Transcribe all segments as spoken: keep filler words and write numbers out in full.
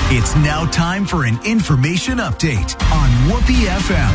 It's now time for an information update on Whoopee F M.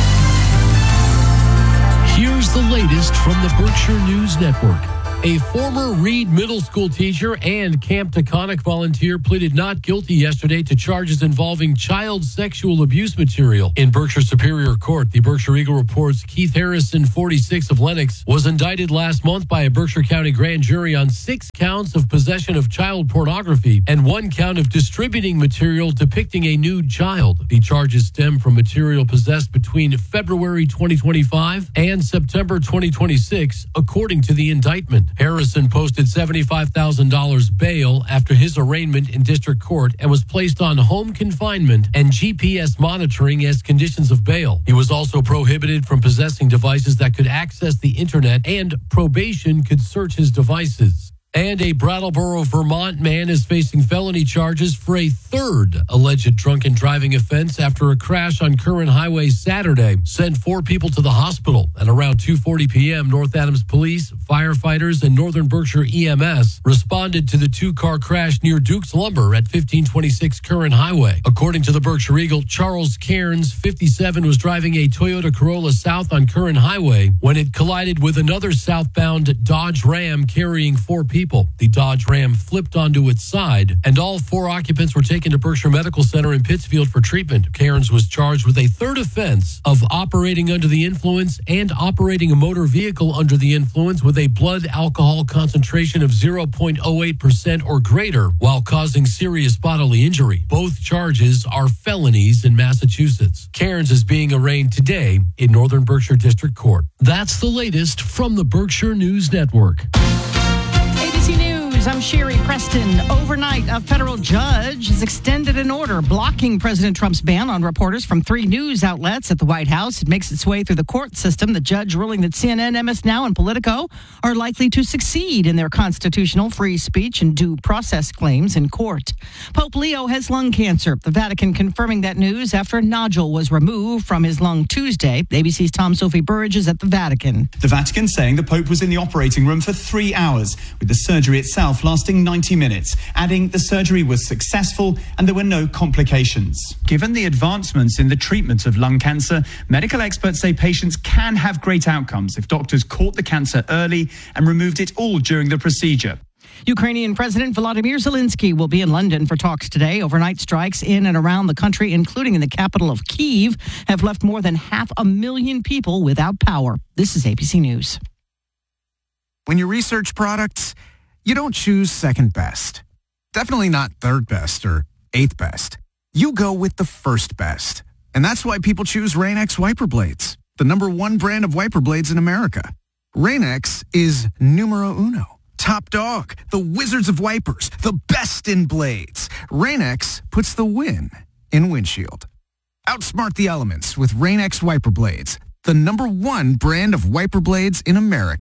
Here's the latest from the Berkshire News Network. A former Reed Middle School teacher and Camp Taconic volunteer pleaded not guilty yesterday to charges involving child sexual abuse material. In Berkshire Superior Court, the Berkshire Eagle reports Keith Harrison, forty-six, of Lenox, was indicted last month by a Berkshire County grand jury on six counts of possession of child pornography and one count of distributing material depicting a nude child. The charges stem from material possessed between February twenty twenty-five and September twenty twenty-six, according to the indictment. Harrison posted seventy-five thousand dollars bail after his arraignment in district court and was placed on home confinement and G P S monitoring as conditions of bail. He was also prohibited from possessing devices that could access the internet, and probation could search his devices. And a Brattleboro, Vermont man is facing felony charges for a third alleged drunken driving offense after a crash on Curran Highway Saturday sent four people to the hospital. At around two forty p.m., North Adams Police, firefighters, and Northern Berkshire E M S responded to the two-car crash near Duke's Lumber at fifteen twenty-six Curran Highway. According to the Berkshire Eagle, Charles Cairns, fifty-seven, was driving a Toyota Corolla south on Curran Highway when it collided with another southbound Dodge Ram carrying four people. People. The Dodge Ram flipped onto its side, and all four occupants were taken to Berkshire Medical Center in Pittsfield for treatment. Cairns was charged with a third offense of operating under the influence and operating a motor vehicle under the influence with a blood alcohol concentration of zero point zero eight percent or greater while causing serious bodily injury. Both charges are felonies in Massachusetts. Cairns is being arraigned today in Northern Berkshire District Court. That's the latest from the Berkshire News Network. A B C News, I'm Sherry Preston. Overnight, a federal judge has extended an order blocking President Trump's ban on reporters from three news outlets at the White House. It makes its way through the court system. The judge ruling that C N N, M S Now, and Politico are likely to succeed in their constitutional free speech and due process claims in court. Pope Leo has lung cancer. The Vatican confirming that news after a nodule was removed from his lung Tuesday. A B C's Tom Sophie Burridge is at the Vatican. The Vatican saying the Pope was in the operating room for three hours, with the surgery itself lasting ninety minutes, adding the surgery was successful and there were no complications. Given the advancements in the treatment of lung cancer, medical experts say patients can have great outcomes if doctors caught the cancer early and removed it all during the procedure. Ukrainian President Volodymyr Zelensky will be in London for talks today. Overnight strikes in and around the country, including in the capital of Kyiv, have left more than half a million people without power. This is A B C News. When you research products, you don't choose second best. Definitely not third best or eighth best. You go with the first best. And that's why people choose Rain-X wiper blades, the number one brand of wiper blades in America. Rain-X is numero uno. Top dog, the wizards of wipers, the best in blades. Rain-X puts the win in windshield. Outsmart the elements with Rain-X wiper blades, the number one brand of wiper blades in America.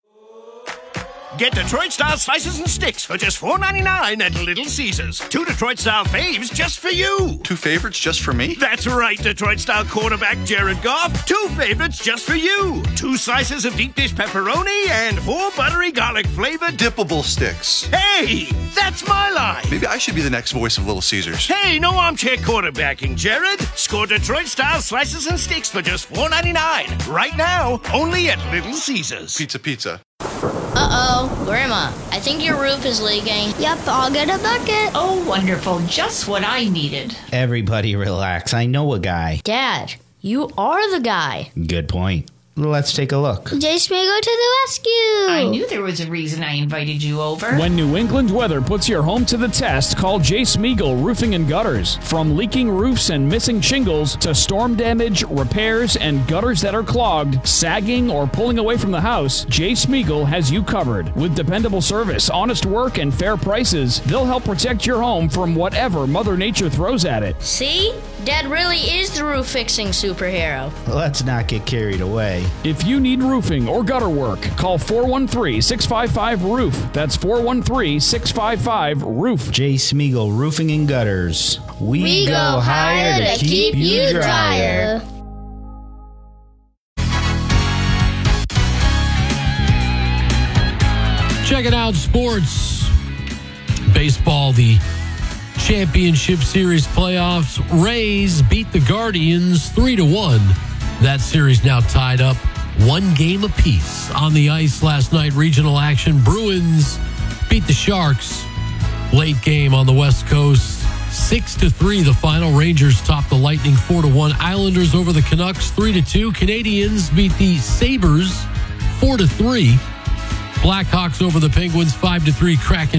Get Detroit-style slices and sticks for just four ninety-nine at Little Caesars. Two Detroit-style faves just for you. Two favorites just for me? That's right, Detroit-style quarterback Jared Goff. Two favorites just for you. Two slices of deep dish pepperoni and four buttery garlic-flavored dippable sticks. Hey, that's my line. Maybe I should be the next voice of Little Caesars. Hey, no armchair quarterbacking, Jared. Score Detroit-style slices and sticks for just four ninety-nine. Right now, only at Little Caesars. Pizza, pizza. Uh-oh, Grandma, I think your roof is leaking. Yep, I'll get a bucket. Oh, wonderful. Just what I needed. Everybody relax. I know a guy. Dad, you are the guy. Good point. Let's take a look. Jay Smigo to the rescue! I knew there was a reason I invited you over. When New England weather puts your home to the test, call Jay Smigo Roofing and Gutters. From leaking roofs and missing shingles to storm damage, repairs, and gutters that are clogged, sagging, or pulling away from the house, Jay Smigo has you covered. With dependable service, honest work, and fair prices, they'll help protect your home from whatever Mother Nature throws at it. See? Dad really is the roof-fixing superhero. Let's not get carried away. If you need roofing or gutter work, call four one three, six five five, roof. That's four one three, six five five, roof. Jay Smigo Roofing and Gutters. We, we go, go higher to keep, keep you drier. Check it out, sports. Baseball, the Championship Series playoffs, Rays beat the Guardians three to one. That series now tied up one game apiece. On the ice last night, regional action, Bruins beat the Sharks. Late game on the West Coast, six to three the final. Rangers topped the Lightning four to one. Islanders over the Canucks three to two. Canadians beat the Sabres four to three. Blackhawks over the Penguins five to three. Kraken